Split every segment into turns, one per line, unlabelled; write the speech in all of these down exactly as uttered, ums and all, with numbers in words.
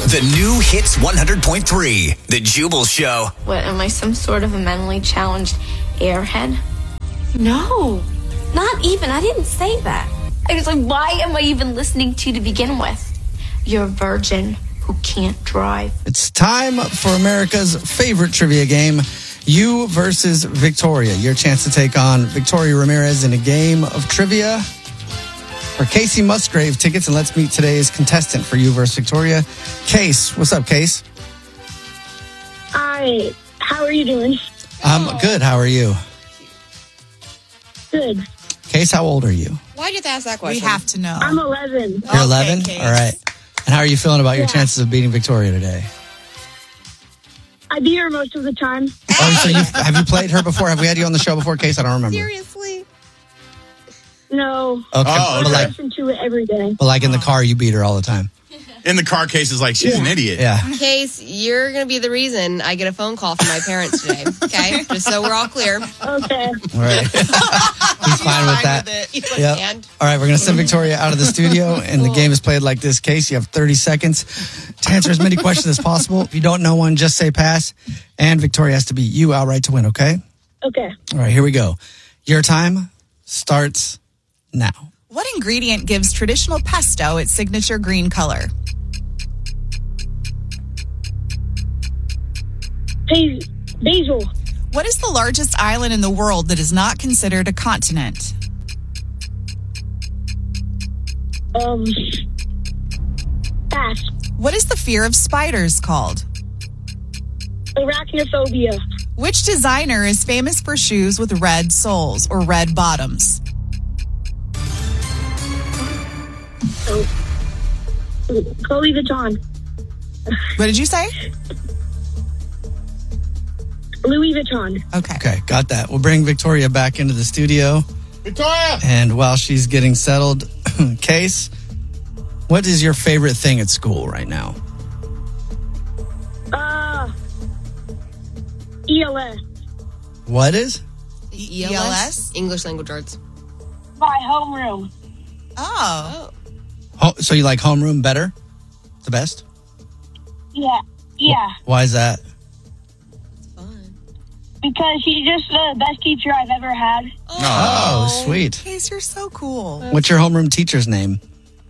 The new Hits one hundred point three, The Jubal Show.
What, am I some sort of a mentally challenged airhead? No, not even. I didn't say that. I was like, why am I even listening to you to begin with? You're a virgin who can't drive.
It's time for America's favorite trivia game, You versus Victoria. Your chance to take on Victoria Ramirez in a game of trivia for Casey Musgrave tickets. And let's meet today's contestant for You versus Victoria, Case. What's up, Case?
Hi. How are you doing?
I'm good. How are you?
Good.
Case, how old are you?
Why'd you have to ask that question?
We have to know.
I'm eleven.
You're
Okay,
eleven?
Case.
All right. And how are you feeling about your
Yeah.
chances of beating Victoria today?
I beat her most of the time.
Oh, so you have you played her before? Have we had you on the show before, Case? I don't remember.
Seriously?
No.
Okay,
Oh,
but
I
like,
listen to it every day.
but like in the car, you beat her all the time.
In the car case is like, she's an idiot.
Yeah.
Case, you're going to be the reason I get a phone call from my parents today. Okay? Just so we're all clear.
Okay.
All right. He's fine with that.
You
Yep.
understand?
All right, we're going to send Victoria out of the studio, and the game is played like this. Case, you have thirty seconds to answer as many questions as possible. If you don't know one, just say pass, and Victoria has to beat you outright to win, okay?
Okay.
All right, here we go. Your time starts now.
What ingredient gives traditional pesto its signature green color?
Hey, Basil.
What is the largest island in the world that is not considered a continent?
Um. Pass.
What is the fear of spiders called?
Arachnophobia.
Which designer is famous for shoes with red soles or red bottoms?
Oh. Chloe Vuitton.
What did you say?
Louis Vuitton.
Okay.
Okay, got that. We'll bring Victoria back into the studio.
Victoria!
And while she's getting settled, Case, what is your favorite thing at school right now?
Uh. E L S.
What is?
E
L S?
English language arts.
My homeroom.
Oh.
Oh, so you like homeroom better? The best?
Yeah. Yeah.
Why is that?
Fun.
Because she's just the best teacher I've ever had.
Oh, sweet.
Case, you're so cool.
What's your homeroom teacher's name?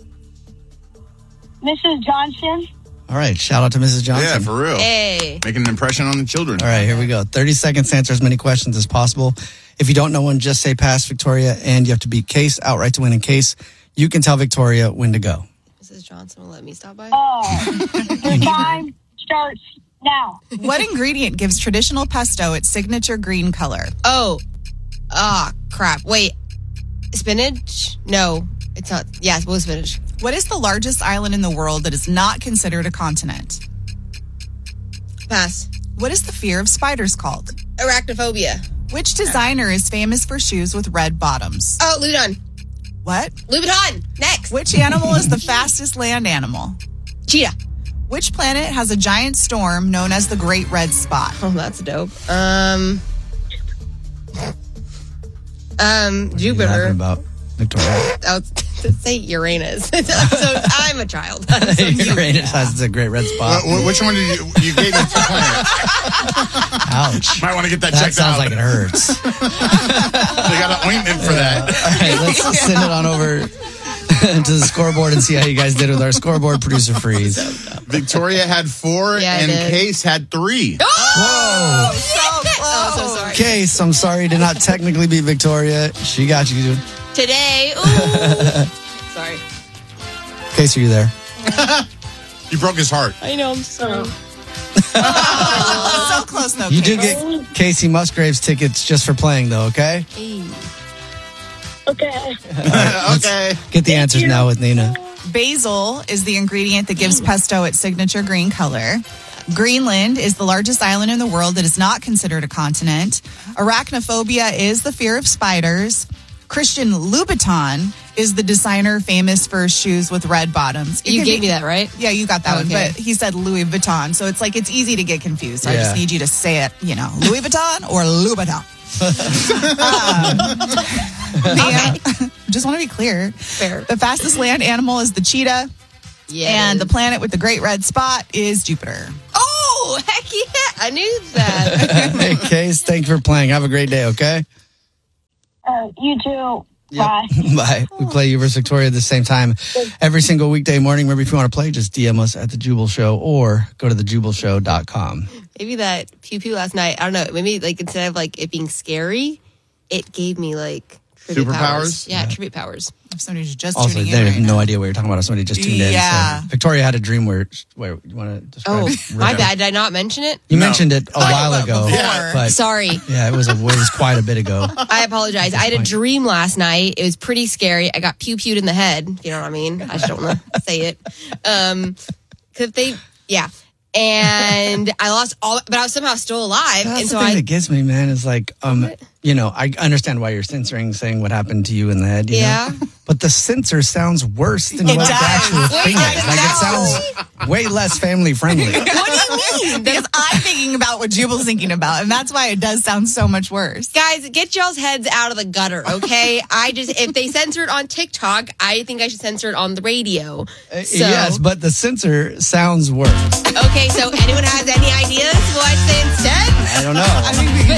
Missus Johnson.
All right, shout out to Missus Johnson.
Yeah, for real.
Hey.
Making an impression on the children.
All right, here we go. thirty seconds to answer as many questions as possible. If you don't know one, just say pass, Victoria, and you have to beat Case outright to win. In Case, you can tell Victoria when to go.
Missus Johnson will let me stop by.
Oh. The time starts now.
What ingredient gives traditional pesto its signature green color?
Oh. Ah, crap. Wait. Spinach? No, it's not. Yeah, it's blue spinach.
What is the largest island in the world that is not considered a continent?
Pass.
What is the fear of spiders called?
Arachnophobia.
Which designer is famous for shoes with red bottoms?
Oh, Louis Vuitton.
What?
Louis Vuitton. Next.
Which animal is the fastest land animal?
Cheetah.
Which planet has a giant storm known as the Great Red Spot?
Oh, that's dope. Um. Um,
What are you laughing
Jupiter.
about, Victoria?
I was to say Uranus. So I'm a child. So you-
Uranus has a great red spot.
Uh, wh- which one did you, you gave me two planets?
Ouch.
Might want to get that,
That
checked
sounds
out.
like it hurts.
They got an ointment for that.
All right, let's send it on over to the scoreboard and see how you guys did with our scoreboard producer freeze.
Victoria had four
Yeah, I
and
did.
Case had three.
Whoa.
Oh, so sorry.
Case, I'm sorry to not technically beat Victoria. She got you, dude.
Today. Ooh. Sorry.
Case, are you there?
You broke his heart.
I know. I'm sorry.
So close, though.
You do
Case.
get Casey Musgrave's tickets just for playing, though, okay?
Okay.
Okay.
Get the answers now with Nina.
Basil is the ingredient that gives pesto its signature green color. Greenland is the largest island in the world that is not considered a continent. Arachnophobia is the fear of spiders. Christian Louboutin is the designer famous for shoes with red bottoms. It
You
can
gave
be-
me that, right?
Yeah, you got that one,
Okay.
but he said Louis Vuitton, so it's like it's easy to get confused. So I
Yeah.
just need you to say it, you know, Louis Vuitton or Louboutin. um, the, uh, just want to be clear.
Fair.
The fastest land animal is the cheetah.
Yeah.
And the planet with the great red spot is Jupiter.
Oh, heck yeah. I knew that.
Hey, Case, thanks for playing. Have a great day, okay?
Uh, you too.
Yep.
Bye.
Bye. We play you versus Victoria at the same time every single weekday morning. Remember, if you want to play, just D M us at The Jubal Show or go to the jubal show dot com.
Maybe that pew pew last night, I don't know, maybe like instead of like it being scary, it gave me like tribute
Superpowers?
powers. Yeah, tribute powers.
If somebody's just
Also,
tuning
they
in
have
right
no
now.
idea what you're talking about. Somebody just tuned in.
Yeah.
So Victoria had a dream where, where you want to describe
Oh,
it?
my bad. Did I not mention it?
You
No.
mentioned it a while ago.
before.
But
Sorry.
yeah, it was, a, it was quite a bit ago.
I apologize. I had a
fine.
dream last night. It was pretty scary. I got pew pewed in the head. You know what I mean? I just don't want to say it. Um, cause they, yeah. And I lost all, but I was somehow still alive.
That's
and
the
so
thing
I,
that gets me, man, is like, um, you know, I understand why you're censoring saying what happened to you in the head. You
Yeah.
know? But the censor sounds worse than
It
what the
does.
actual
Wait,
thing
I
is. Like, it sounds way less family friendly.
what do you mean?
Because I'm thinking about what Jubal's thinking about, and that's why it does sound so much worse.
Guys, get y'all's heads out of the gutter, okay? I just, if they censor it on TikTok, I think I should censor it on the radio.
Uh,
So,
Yes, but the censor sounds worse.
okay, so anyone has any ideas what I'd say instead?
I don't know.
I mean, we,